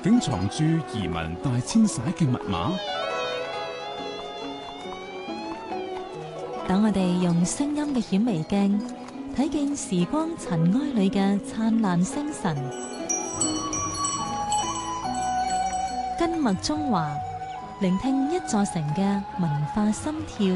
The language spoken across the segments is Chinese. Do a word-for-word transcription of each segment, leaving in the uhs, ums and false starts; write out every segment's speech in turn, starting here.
竟藏住移民大遷徙嘅密碼？ 等我哋用聲音嘅顯微鏡睇見時光塵埃裏嘅燦爛星辰，根脈中華，聆聽一座城嘅文化心跳。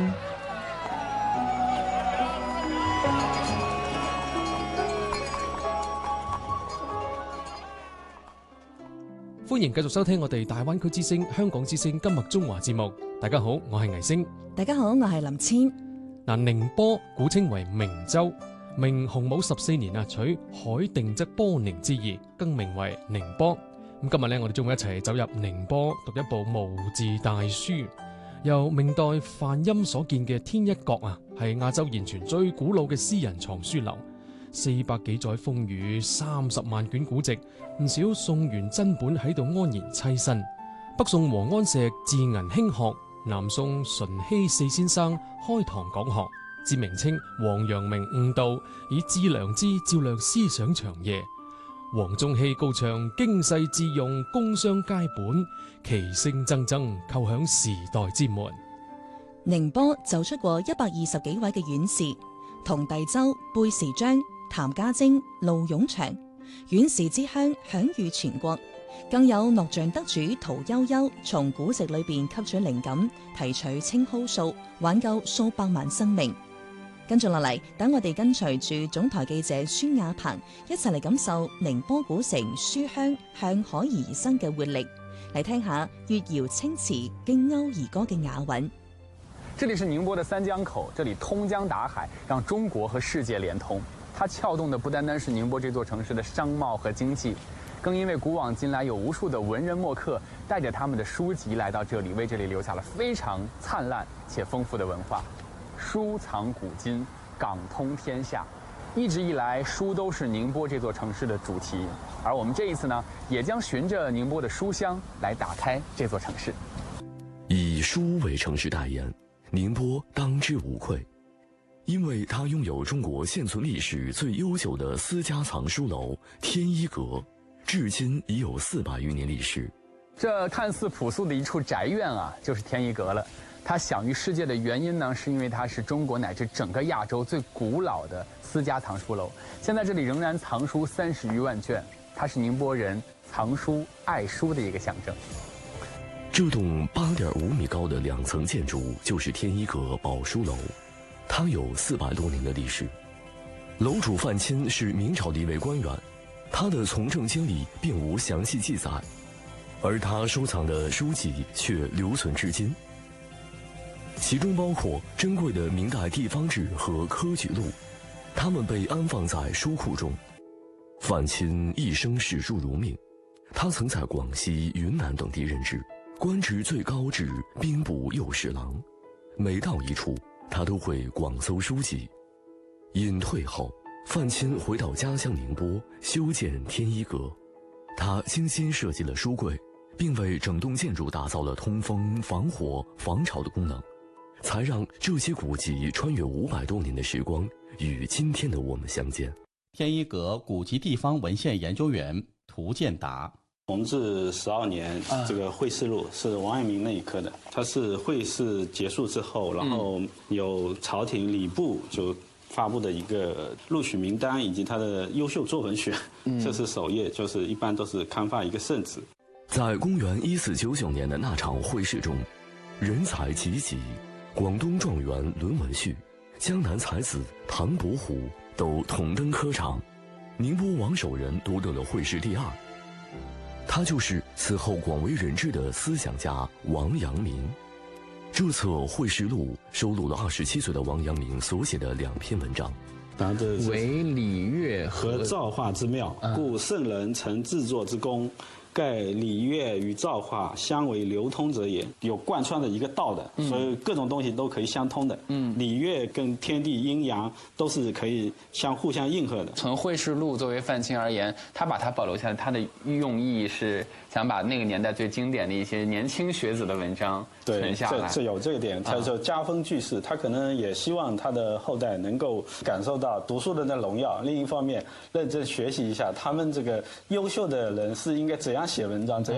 歡迎繼續收聽我哋大灣區之聲、香港之聲根脈中華節目。大家好，我係倪星。 大家好，我係林千。 嗱，寧波古稱為明州，明洪武十四年啊，取海定則波寧之意，更名為寧波。咁今日咧，我哋將會一齊走入寧波，讀一部無字大書。由明代范欽所建嘅天一閣啊，係亞洲現存最古老嘅私人藏書樓。四百幾載風雨，三十萬卷古籍，唔少宋元真本喺度安然棲身。北宋王安石治銀興學，南宋淳熙四先生開堂講學，至明清王陽明悟道，以致良知照亮思想長夜。黃宗羲高唱經世致用，工商皆本，其聲錚錚，叩響時代之門。 寧波走出過一百二十幾位嘅院士，同第周、貝時章、譚家楨、陸永祥，院士之鄉享譽全國。更有諾獎得主屠呦呦從古籍裏邊吸取靈感，提取青蒿素，挽救數百萬生命。跟住落嚟，等我哋跟隨住總台記者孫亞鵬一齊嚟感受寧波古城書香向海而生嘅活力，嚟聽下越謠青詞經歐而歌嘅雅韻。 這裡是寧波的三江口，這裡通江達海，讓中國和世界連通。它撬動的不單單是寧波這座城市的商貿和經濟，更因為古往今來有無數的文人墨客帶着他們的書籍來到這裡，為這裡留下了非常燦爛且豐富的文化。書藏古今，港通天下，一直以來書都是寧波這座城市的主題。而我們這一次呢，也將循着寧波的書香來打開這座城市。 以書為城市代言，寧波當之無愧。因為它擁有中國現存歷史最悠久的私家藏書樓天一閣，至今已有四百餘年歷史。 這看似樸素的一處宅院啊，就是天一閣了。它享譽世界的原因呢，是因為它是中國乃至整個亞洲最古老的私家藏書樓。現在這裡仍然藏書三十餘萬卷，它是寧波人藏書愛書的一個象徵。 這棟八點五米高的兩層建築就是天一閣寶書樓。它有四百多年的歷史，樓主范欽是明朝的一位官員，他的從政經歷並無詳細記載，而他收藏的書籍卻留存至今，其中包括珍貴的明代地方志和科舉錄，它們被安放在書庫中。范欽一生史書如命，他曾在廣西、雲南等地任職，官職最高至兵部右侍郎，每到一處他都會廣搜書籍。隱退後，范欽回到家鄉寧波，修建天一閣。他精心設計了書櫃，並為整棟建築打造了通風、防火、防潮的功能，才讓這些古籍穿越五百多年的時光，與今天的我們相見。 天一閣古籍地方文獻研究員涂建達。 弘治十二年，這個會試錄是王陽明那一刻的。它是會試結束之後，然後有朝廷禮部就發布的一個錄取名單以及它的優秀作文選，這是首頁，就是一般都是刊發一個聖旨。 在公元一四九九年的那場會試中，人才濟濟，廣東狀元倫文旭、江南才子唐伯虎都同登科場，寧波王守仁奪得了會試第二。他就是此後廣為人知的思想家王陽明。這冊會試錄收錄了二十七歲的王陽明所寫的兩篇文章， 為禮樂和造化之妙，故聖人曾制作之功，蓋禮樂與造化相為流通者也。有貫穿的一個道的，嗯、所以各種東西都可以相通的。嗯，禮樂跟天地陰陽都是可以相互相應和的。 從會試錄作為范欽而言，他把它保留下來，他的用意是想把那個年代最經典的一些年輕學子的文章存下來。 對，這這有這個點，他就家風俱是，他可能也希望他的後代能夠感受到讀書人的榮耀。另一方面，認真學習一下他們這個優秀的人是應該怎樣寫文章，怎樣